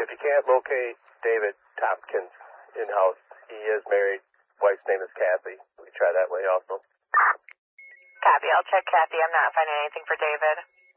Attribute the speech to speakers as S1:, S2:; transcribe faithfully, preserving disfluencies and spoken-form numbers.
S1: If you can't locate David Tompkins in-house, he is married. Wife's name is Kathy. We try that way also.
S2: Copy. I'll check Kathy. I'm not finding anything for David.